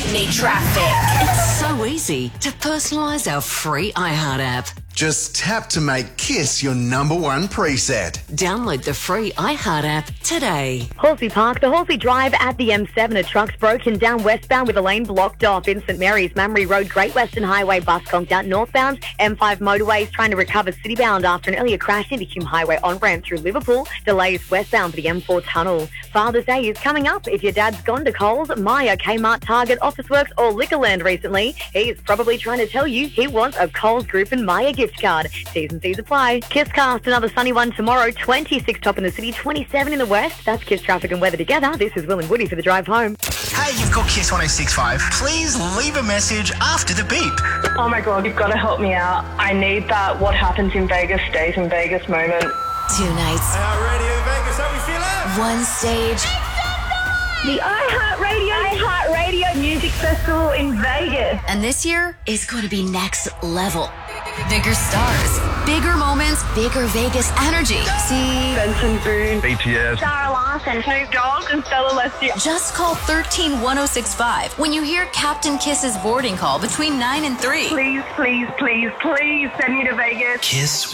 Sydney traffic. It's so easy to personalise our free iHeart app. Just tap to make Kiss your number one preset. Download the free iHeart app today. Horsey Park, the Horsey Drive at the M7. A truck's broken down westbound with a lane blocked off. In St Mary's, Mamre Road, Great Western Highway bus conked out northbound. M5 motorways trying to recover citybound after an earlier crash into Hume Highway on-ramp through Liverpool. Delays westbound for the M4 tunnel. Father's Day is coming up. If your dad's gone to Coles, Myer, Kmart, Target, Officeworks or Liquorland recently, he's probably trying to tell you he wants a Coles Group and Myer gift card. T's and C's apply. Kisscast, another sunny one tomorrow. 26 top in the city, 27 in the west. That's Kiss traffic and weather together. This is Will and Woody for the drive home. Hey, you've got Kiss 106.5. Please leave a message after the beep. Oh my God, you've got to help me out. I need that what happens in Vegas stays in Vegas moment. 2 nights. Radio Vegas, how we feeling? 1 stage. The iHeartRadio Music Festival in Vegas. And this year is going to be next level. Bigger stars, bigger moments, bigger Vegas energy. See Benson Boone, BTS, Sarah Larson, Snoop Dogg, and Stella Leslie. Just call 131065 when you hear Captain Kiss's boarding call between 9 and 3. Please, please, please, please send me to Vegas. Kiss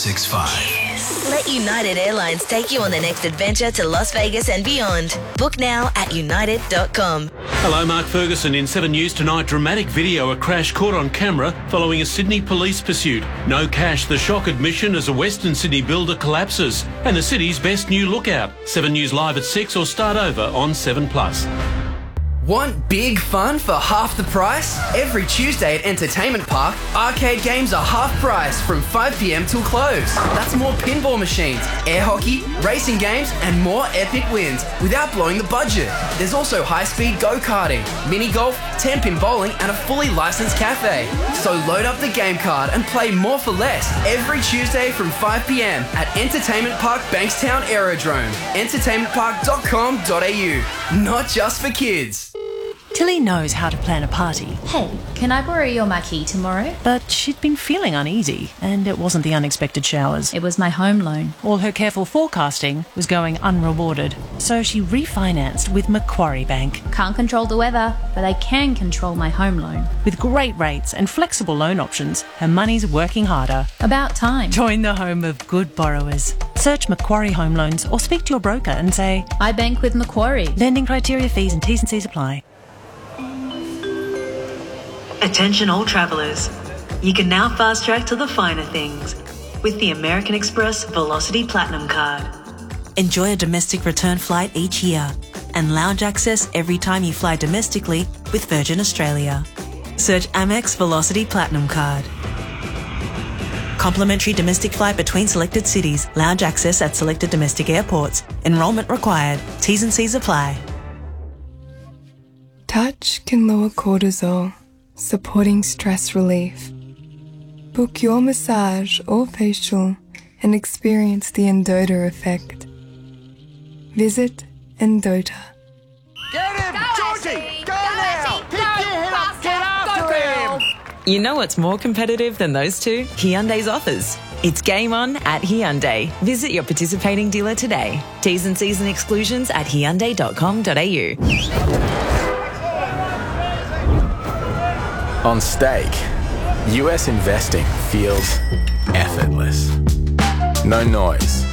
106.5. Let United Airlines take you on the next adventure to Las Vegas and beyond. Book now at united.com. Hello, Mark Ferguson. In 7 News tonight, dramatic video, a crash caught on camera following a Sydney police pursuit. No cash, the shock admission as a Western Sydney builder collapses. And the city's best new lookout. 7 News live at 6 or start over on 7plus. Want big fun for half the price? Every Tuesday at Entertainment Park, arcade games are half price from 5 p.m. till close. That's more pinball machines, air hockey, racing games, and more epic wins without blowing the budget. There's also high-speed go-karting, mini golf, 10-pin bowling, and a fully licensed cafe. So load up the game card and play more for less every Tuesday from 5 p.m. at Entertainment Park Bankstown Aerodrome. entertainmentpark.com.au. Not just for kids. Tilly knows how to plan a party. Hey, can I borrow your marquee tomorrow? But she'd been feeling uneasy, and it wasn't the unexpected showers. It was my home loan. All her careful forecasting was going unrewarded, so she refinanced with Macquarie Bank. Can't control the weather, but I can control my home loan. With great rates and flexible loan options, her money's working harder. About time. Join the home of good borrowers. Search Macquarie Home Loans or speak to your broker and say, I bank with Macquarie. Lending criteria, fees and T's and C's apply. Attention all travellers. You can now fast track to the finer things with the American Express Velocity Platinum Card. Enjoy a domestic return flight each year and lounge access every time you fly domestically with Virgin Australia. Search Amex Velocity Platinum Card. Complimentary domestic flight between selected cities. Lounge access at selected domestic airports. Enrolment required. T's and C's apply. Touch can lower cortisol, supporting stress relief. Book your massage or facial and experience the Endota effect. Visit Endota. Get him! Georgie! Go now! Pick your head up! Get after him! You know what's more competitive than those two? Hyundai's offers. It's game on at Hyundai. Visit your participating dealer today. T's and C's and exclusions at hyundai.com.au. On stake, US investing feels effortless. No noise,